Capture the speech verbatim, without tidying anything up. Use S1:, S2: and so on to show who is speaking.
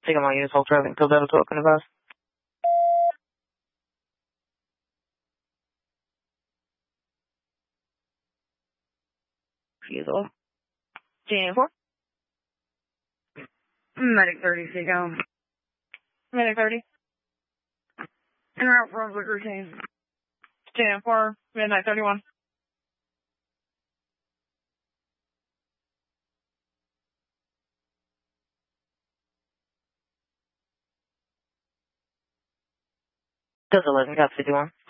S1: Take my units, hold traffic until Delta twelve can advise. Refusal. G four.
S2: Medic thirty, Seagull.
S1: Medic thirty.
S2: En route for public routine.
S1: G four, Midnight thirty-one. Delta eleven, copy fifty-one.